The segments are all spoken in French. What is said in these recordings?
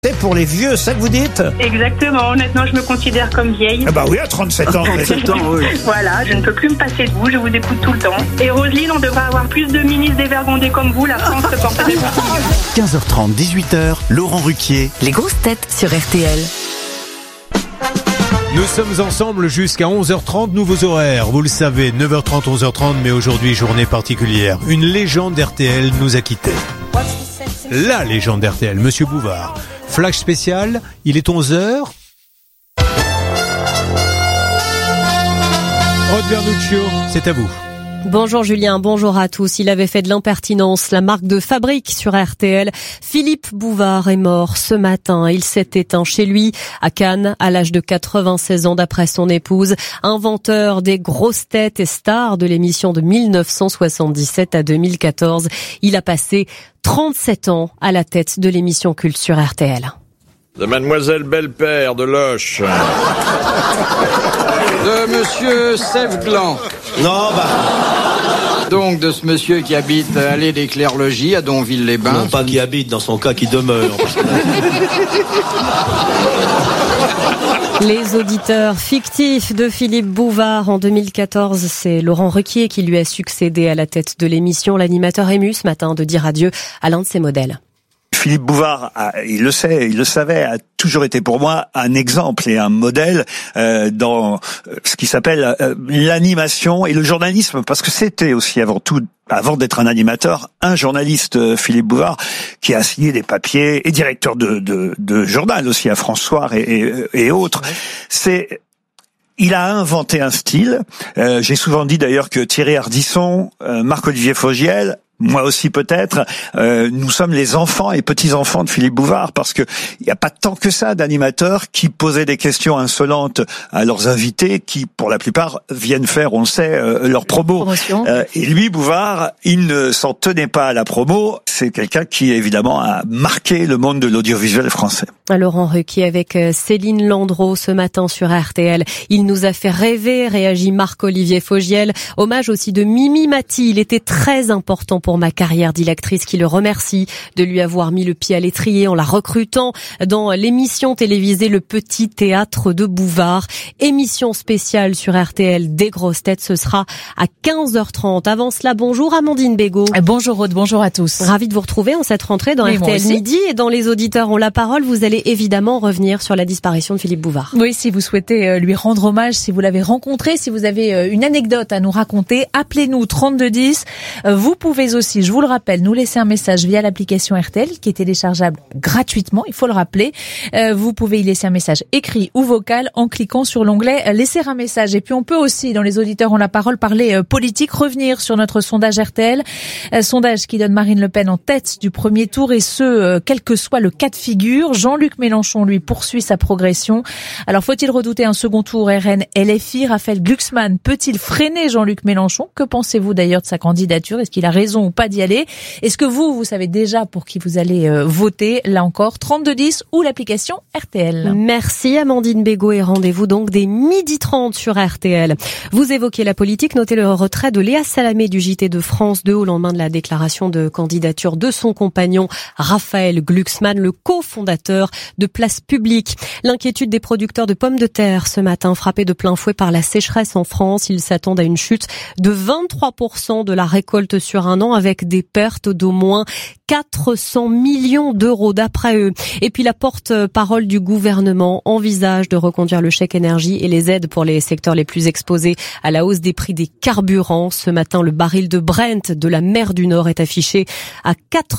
C'est pour les vieux, ça que vous dites? Exactement, honnêtement, je me considère comme vieille. Ah bah oui, à 37 ans. 37 ans, oui. Voilà, je ne peux plus me passer de vous, je vous écoute tout le temps. Et Roselyne, on devrait avoir plus de ministres dévergondés comme vous, la France se porterait beaucoup mieux. 15h30, 18h, Laurent Ruquier. Les grosses têtes sur RTL. Nous sommes ensemble jusqu'à 11h30, nouveaux horaires. Vous le savez, 9h30, 11h30, mais aujourd'hui, journée particulière. Une légende RTL nous a quittés. La légende RTL, Monsieur Bouvard. Flash spécial, il est 11h. Rod Vernuccio, c'est à vous. Bonjour Julien, bonjour à tous. Il avait fait de l'impertinence la marque de fabrique sur RTL. Philippe Bouvard est mort ce matin. Il s'est éteint chez lui à Cannes à l'âge de 96 ans d'après son épouse. Inventeur des grosses têtes et star de l'émission de 1977 à 2014. Il a passé 37 ans à la tête de l'émission culte sur RTL. De Mademoiselle Belle-Père de Loche. De monsieur Sèvres-Gland. Non, Donc de ce monsieur qui habite allée des Claires-Logis à Donville-les-Bains. non, pas qui habite, dans son cas, qui demeure. Les auditeurs fictifs de Philippe Bouvard en 2014, c'est Laurent Ruquier qui lui a succédé à la tête de l'émission. L'animateur ému ce matin de dire adieu à l'un de ses modèles. Philippe Bouvard, il le savait, a toujours été pour moi un exemple et un modèle dans ce qui s'appelle l'animation et le journalisme, parce que c'était aussi avant d'être un animateur, un journaliste, Philippe Bouvard, qui a signé des papiers et directeur de journal aussi à France Soir et autres. Il a inventé un style. J'ai souvent dit d'ailleurs que Thierry Ardisson, Marc-Olivier Fogiel, moi aussi peut-être, nous sommes les enfants et petits-enfants de Philippe Bouvard, parce que il n'y a pas tant que ça d'animateurs qui posaient des questions insolentes à leurs invités, qui pour la plupart viennent faire, on le sait, leur promo. Et lui, Bouvard, il ne s'en tenait pas à la promo. C'est quelqu'un qui évidemment a marqué le monde de l'audiovisuel français. Laurent Ruquier avec Céline Landreau ce matin sur RTL. Il nous a fait rêver, réagit Marc-Olivier Fogiel. Hommage aussi de Mimi Mati. Il était très important pour ma carrière, dit l'actrice, qui le remercie de lui avoir mis le pied à l'étrier en la recrutant dans l'émission télévisée Le Petit Théâtre de Bouvard. Émission spéciale sur RTL des grosses têtes, ce sera à 15h30. Avant cela, bonjour Amandine Bégaud. Bonjour Aude, bonjour à tous. Ravi de vous retrouver en cette rentrée dans RTL Midi, et dans Les auditeurs ont la parole. Vous allez évidemment revenir sur la disparition de Philippe Bouvard. Oui, si vous souhaitez lui rendre hommage, si vous l'avez rencontré, si vous avez une anecdote à nous raconter, appelez-nous 3210. Vous pouvez aussi, je vous le rappelle, nous laisser un message via l'application RTL qui est téléchargeable gratuitement, il faut le rappeler. Vous pouvez y laisser un message écrit ou vocal en cliquant sur l'onglet laisser un message. Et puis on peut aussi, dans Les auditeurs ont la parole, parler politique, revenir sur notre sondage RTL. Sondage qui donne Marine Le Pen en tête du premier tour, et ce, quel que soit le cas de figure. Jean-Luc Mélenchon, lui, poursuit sa progression. Alors, faut-il redouter un second tour RN-LFI? Raphaël Glucksmann peut-il freiner Jean-Luc Mélenchon? Que pensez-vous d'ailleurs de sa candidature? Est-ce qu'il a raison ou pas d'y aller? Est-ce que vous savez déjà pour qui vous allez voter? Là encore, 3210 ou l'application RTL. Merci Amandine Bégaud, et rendez-vous donc dès 12h30 sur RTL. Vous évoquez la politique, notez le retrait de Léa Salamé du JT de France 2 au lendemain de la déclaration de candidature de son compagnon Raphaël Glucksmann, le cofondateur de Place Publique. L'inquiétude des producteurs de pommes de terre ce matin, frappés de plein fouet par la sécheresse en France. Ils s'attendent à une chute de 23% de la récolte sur un an, avec des pertes d'au moins 400 millions d'euros d'après eux. Et puis la porte-parole du gouvernement envisage de reconduire le chèque énergie et les aides pour les secteurs les plus exposés à la hausse des prix des carburants. Ce matin, le baril de Brent de la mer du Nord est affiché à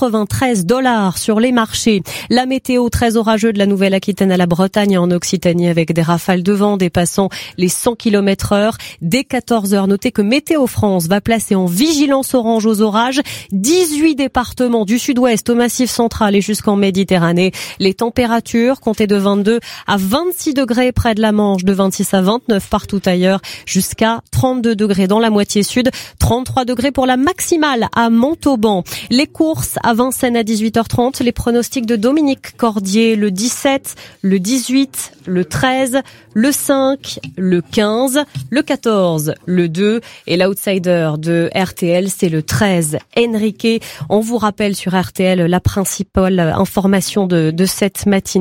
$93 sur les marchés. La météo très orageuse de la Nouvelle-Aquitaine à la Bretagne et en Occitanie, avec des rafales de vent dépassant les 100 km/h. Dès 14h, notez que Météo France va placer en vigilance orange aux orages 18 départements du sud-ouest au Massif central et jusqu'en Méditerranée. Les températures comptez de 22 à 26 degrés près de la Manche, de 26 à 29 partout ailleurs, jusqu'à 32 degrés dans la moitié sud, 33 degrés pour la maximale à Montauban. Les courses à Vincennes à 18h30, les pronostics de Dominique Cordier, le 17, le 18, le 13, le 5, le 15, le 14, le 2 et l'outsider de RTL, c'est le 13, Enrique. On vous rappelle sur sur RTL, la principale information de cette matinée.